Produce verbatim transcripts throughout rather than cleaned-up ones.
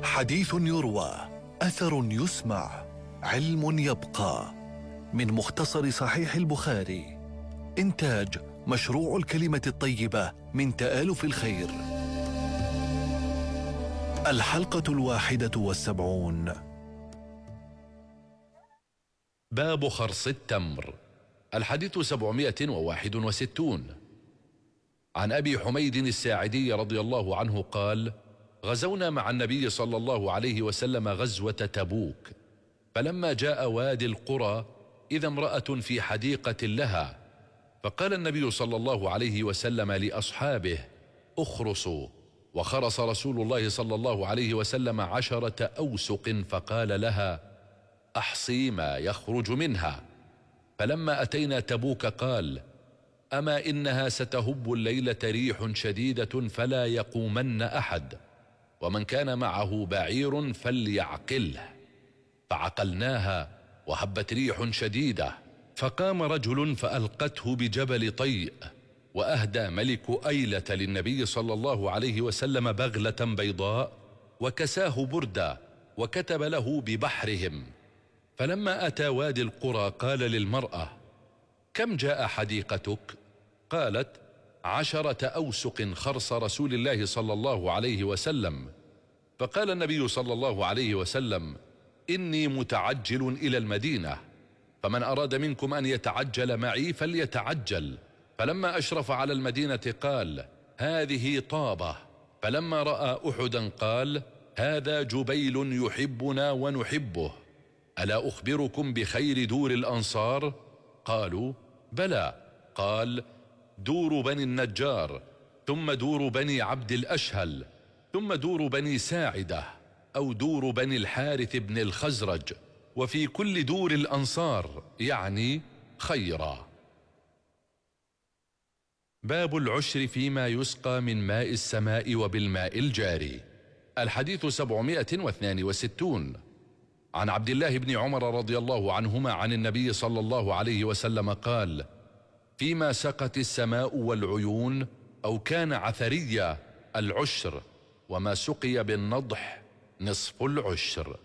حديث يروى، أثر يسمع، علم يبقى. من مختصر صحيح البخاري. إنتاج مشروع الكلمة الطيبة من تآلف الخير. الحلقة الواحدة والسبعون. باب خرص التمر. الحديث سبعمائة وواحد وستون. عن أبي حميد الساعدي رضي الله عنه قال: غزونا مع النبي صلى الله عليه وسلم غزوة تبوك، فلما جاء وادي القرى إذا امرأة في حديقة لها، فقال النبي صلى الله عليه وسلم لأصحابه: اخرصوا. وخرص رسول الله صلى الله عليه وسلم عشرة أوسق، فقال لها: أحصي ما يخرج منها. فلما أتينا تبوك قال: أما إنها ستهب الليلة ريح شديدة فلا يقومن أحد، ومن كان معه بعير فليعقله. فعقلناها وهبت ريح شديدة، فقام رجل فألقته بجبل طيء، وأهدى ملك أيلة للنبي صلى الله عليه وسلم بغلة بيضاء، وكساه بردا، وكتب له ببحرهم. فلما أتى وادي القرى قال للمرأة: كم جاء حديقتك؟ قالت: عشرة أوسق خرص رسول الله صلى الله عليه وسلم. فقال النبي صلى الله عليه وسلم: إني متعجل إلى المدينة، فمن أراد منكم أن يتعجل معي فليتعجل. فلما أشرف على المدينة قال: هذه طابة. فلما رأى أحدا قال: هذا جبيل يحبنا ونحبه، ألا أخبركم بخير دور الأنصار؟ قالوا: بلى. قال: دور بني النجار، ثم دور بني عبد الأشهل، ثم دور بني ساعدة، أو دور بني الحارث بن الخزرج، وفي كل دور الأنصار، يعني خيرا. باب العشر فيما يسقى من ماء السماء وبالماء الجاري. الحديث سبعمائة واثنان وستون. عن عبد الله بن عمر رضي الله عنهما عن النبي صلى الله عليه وسلم قال: فيما سقت السماء والعيون أو كان عثريا العشر، وما سقي بالنضح نصف العشر.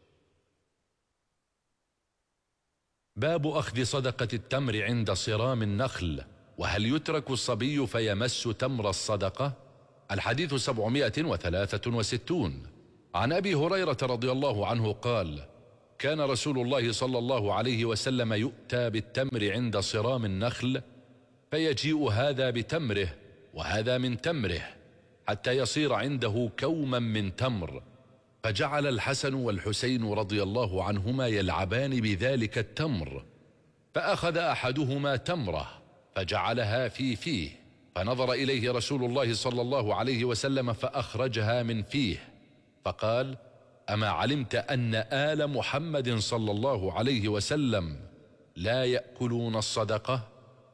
باب أخذ صدقة التمر عند صرام النخل، وهل يترك الصبي فيمس تمر الصدقة؟ الحديث سبعمائة وثلاثة وستون. عن أبي هريرة رضي الله عنه قال: كان رسول الله صلى الله عليه وسلم يؤتى بالتمر عند صرام النخل، فيجيء هذا بتمره وهذا من تمره، حتى يصير عنده كوما من تمر، فجعل الحسن والحسين رضي الله عنهما يلعبان بذلك التمر، فأخذ أحدهما تمره فجعلها في فيه، فنظر إليه رسول الله صلى الله عليه وسلم فأخرجها من فيه، فقال: أما علمت أن آل محمد صلى الله عليه وسلم لا يأكلون الصدقة؟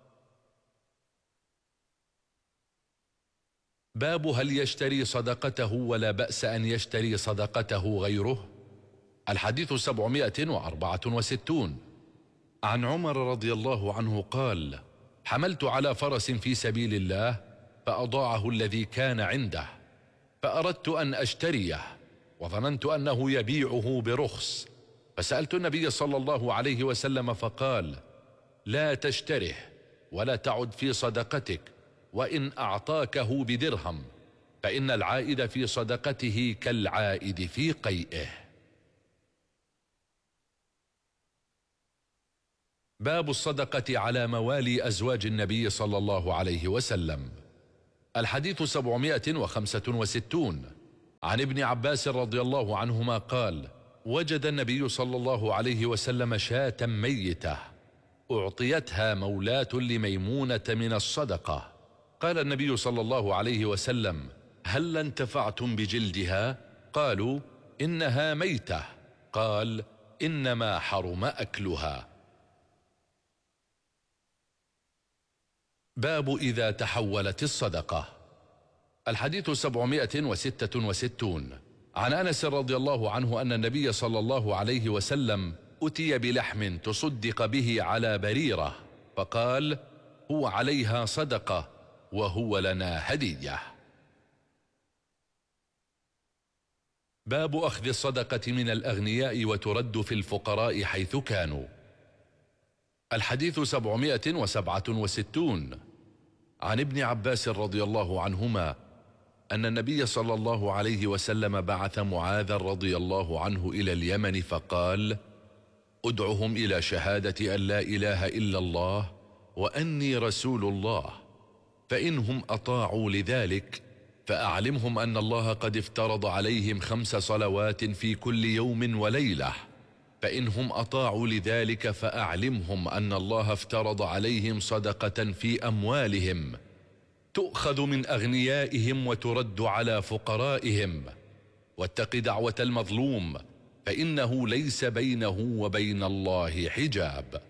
باب هل يشتري صدقته ولا بأس أن يشتري صدقته غيره؟ الحديث سبعمائة وأربعة وستون. عن عمر رضي الله عنه قال: حملت على فرس في سبيل الله، فأضاعه الذي كان عنده، فأردت أن أشتريه، وظننت أنه يبيعه برخص، فسألت النبي صلى الله عليه وسلم فقال: لا تشتره ولا تعد في صدقتك، وإن أعطاكه بدرهم، فإن العائد في صدقته كالعائد في قيئه. باب الصدقة على موالي أزواج النبي صلى الله عليه وسلم. الحديث سبعمائة وخمسة وستون. عن ابن عباس رضي الله عنهما قال: وجد النبي صلى الله عليه وسلم شاة ميتة أعطيتها مولاة لميمونة من الصدقة، قال النبي صلى الله عليه وسلم: هل انتفعتم بجلدها؟ قالوا: إنها ميتة. قال: إنما حرم أكلها. باب إذا تحولت الصدقة. الحديث سبعمائة وستة وستون. عن أنس رضي الله عنه أن النبي صلى الله عليه وسلم أتي بلحم تصدق به على بريرة، فقال: هو عليها صدقة وهو لنا هدية. باب أخذ الصدقة من الأغنياء وترد في الفقراء حيث كانوا. الحديث سبعمائة وسبعة وستون. عن ابن عباس رضي الله عنهما أن النبي صلى الله عليه وسلم بعث معاذ رضي الله عنه إلى اليمن فقال: ادعهم إلى شهادة أن لا إله إلا الله وأني رسول الله، فإنهم أطاعوا لذلك فأعلمهم أن الله قد افترض عليهم خمس صلوات في كل يوم وليلة، فإنهم أطاعوا لذلك فأعلمهم أن الله افترض عليهم صدقة في أموالهم تؤخذ من أغنيائهم وترد على فقرائهم، واتق دعوة المظلوم فإنه ليس بينه وبين الله حجاب.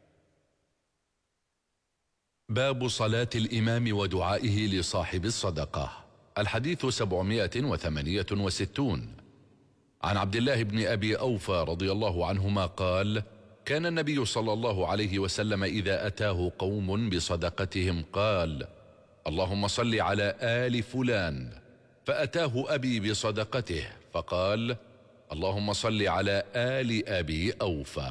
باب صلاة الإمام ودعائه لصاحب الصدقة. الحديث سبعمائة وثمانية وستون. عن عبد الله بن أبي أوفى رضي الله عنهما قال: كان النبي صلى الله عليه وسلم إذا أتاه قوم بصدقتهم قال: اللهم صل على آل فلان، فأتاه أبي بصدقته فقال: اللهم صل على آل أبي أوفى.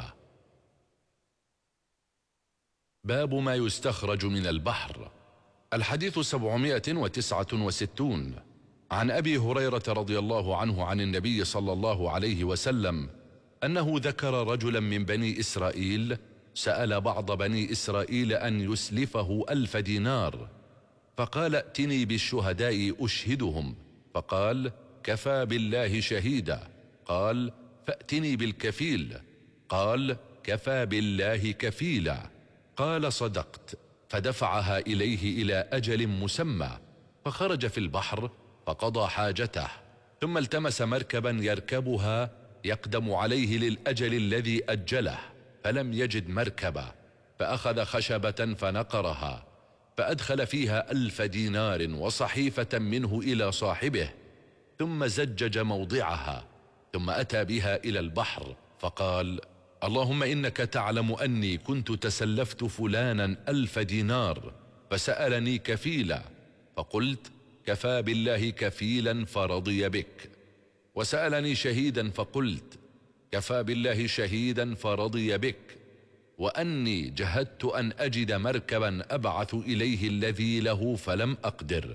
باب ما يستخرج من البحر. الحديث سبعمائة وتسعة وستون. عن أبي هريرة رضي الله عنه عن النبي صلى الله عليه وسلم أنه ذكر رجلا من بني إسرائيل سأل بعض بني إسرائيل أن يسلفه ألف دينار، فقال: ائتني بالشهداء أشهدهم، فقال: كفى بالله شهيدا. قال: فأتني بالكفيل. قال: كفى بالله كفيلا. قال: صدقت. فدفعها إليه إلى أجل مسمى، فخرج في البحر فقضى حاجته، ثم التمس مركبا يركبها يقدم عليه للأجل الذي أجله، فلم يجد مركبا، فأخذ خشبة فنقرها، فأدخل فيها ألف دينار وصحيفة منه إلى صاحبه، ثم زجج موضعها، ثم أتى بها إلى البحر فقال: اللهم إنك تعلم أني كنت تسلفت فلانا ألف دينار فسألني كفيلا، فقلت: كفى بالله كفيلا، فرضي بك. وسألني شهيدا فقلت: كفى بالله شهيدا، فرضي بك. وأني جهدت أن أجد مركبا أبعث إليه الذي له فلم أقدر،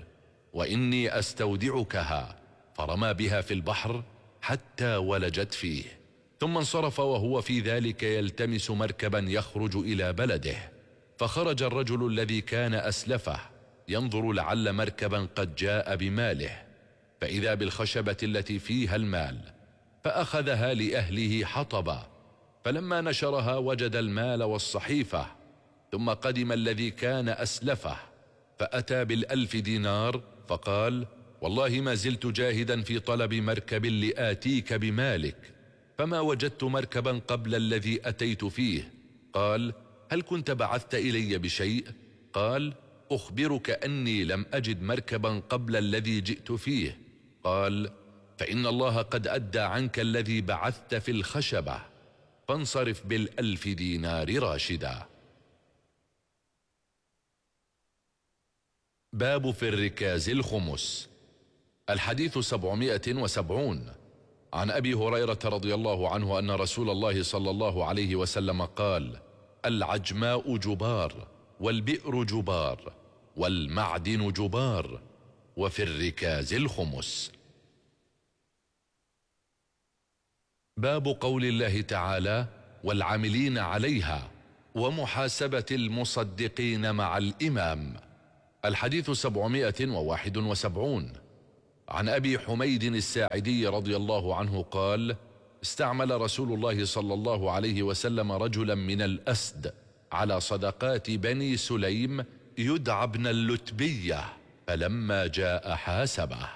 وإني أستودعكها، فرمى بها في البحر حتى ولجت فيه، ثم انصرف وهو في ذلك يلتمس مركبا يخرج إلى بلده. فخرج الرجل الذي كان أسلفه ينظر لعل مركبا قد جاء بماله، فإذا بالخشبة التي فيها المال، فأخذها لأهله حطبا، فلما نشرها وجد المال والصحيفة. ثم قدم الذي كان أسلفه فأتى بالألف دينار فقال: والله ما زلت جاهدا في طلب مركب لآتيك بمالك، فما وجدت مركبا قبل الذي أتيت فيه. قال: هل كنت بعثت إلي بشيء؟ قال: أخبرك أني لم أجد مركبا قبل الذي جئت فيه. قال: فإن الله قد أدى عنك الذي بعثت في الخشبة، فانصرف بالألف دينار راشدا. باب في الركاز الخمس. الحديث سبعمائة وسبعون. عن أبي هريرة رضي الله عنه أن رسول الله صلى الله عليه وسلم قال: العجماء جبار، والبئر جبار، والمعدن جبار، وفي الركاز الخمس. باب قول الله تعالى: والعاملين عليها، ومحاسبة المصدقين مع الإمام. الحديث سبعمائة وواحد وسبعون. عن أبي حميد الساعدي رضي الله عنه قال: استعمل رسول الله صلى الله عليه وسلم رجلا من الأسد على صدقات بني سليم يدعى ابن اللتبية، فلما جاء حاسبه.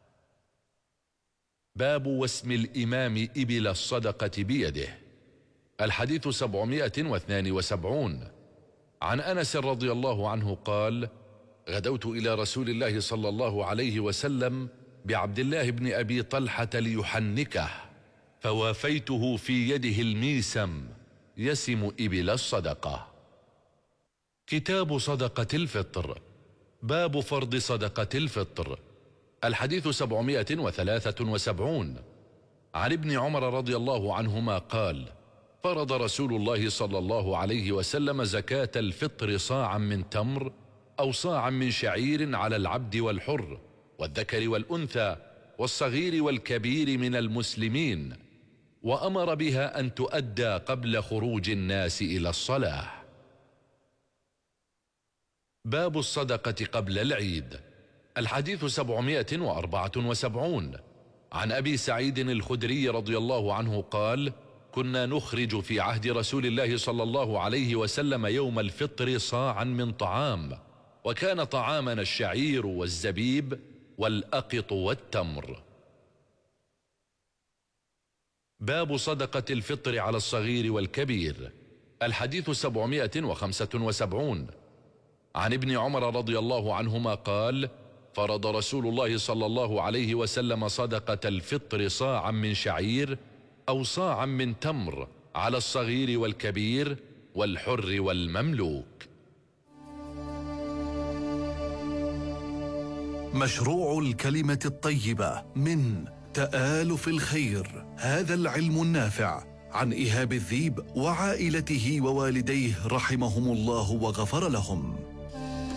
باب واسم الإمام إبل الصدقة بيده. الحديث سبعمائة واثنان وسبعون. عن أنس رضي الله عنه قال: غدوت إلى رسول الله صلى الله عليه وسلم بعبد الله بن أبي طلحة ليحنكه، فوافيته في يده الميسم يسم إبل الصدقة. كتاب صدقة الفطر. باب فرض صدقة الفطر. الحديث سبعمائة وثلاثة وسبعون. عن ابن عمر رضي الله عنهما قال: فرض رسول الله صلى الله عليه وسلم زكاة الفطر صاعا من تمر أو صاعا من شعير على العبد والحر والذكر والأنثى والصغير والكبير من المسلمين، وأمر بها أن تؤدى قبل خروج الناس إلى الصلاة. باب الصدقة قبل العيد. الحديث سبعمائة وأربعة وسبعون. عن أبي سعيد الخدري رضي الله عنه قال: كنا نخرج في عهد رسول الله صلى الله عليه وسلم يوم الفطر صاعا من طعام، وكان طعامنا الشعير والزبيب والأقط والتمر. باب صدقة الفطر على الصغير والكبير. الحديث سبعمائة وخمسة وسبعون. عن ابن عمر رضي الله عنهما قال: فرض رسول الله صلى الله عليه وسلم صدقة الفطر صاعا من شعير أو صاعا من تمر على الصغير والكبير والحر والمملوك. مشروع الكلمة الطيبة من تآلف الخير، هذا العلم النافع، عن إيهاب الذيب وعائلته ووالديه رحمهم الله وغفر لهم.